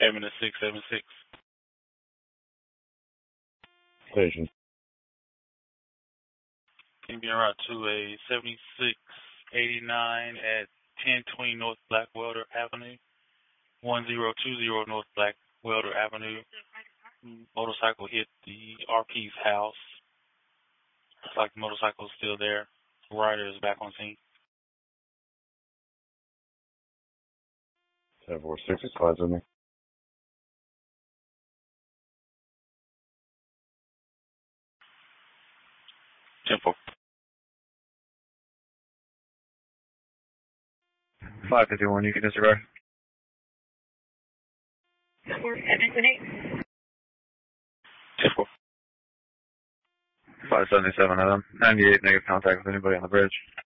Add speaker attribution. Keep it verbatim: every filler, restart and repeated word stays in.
Speaker 1: Avenue six seven six.
Speaker 2: Station.
Speaker 1: Can you be en route to a seventy-six eighty-nine at ten twenty North Blackwelder Avenue, one zero two zero North Blackwelder Avenue. Motorcycle hit the R P's house. Looks like the motorcycle is still there. The rider is back on scene.
Speaker 2: ten four six, slides with me.
Speaker 1: ten four.
Speaker 3: five fifty-one, you can disregard.
Speaker 4: four seventy-eight.
Speaker 1: ten four.
Speaker 3: five seventy-seven of them. ninety-eight, negative contact with anybody on the bridge.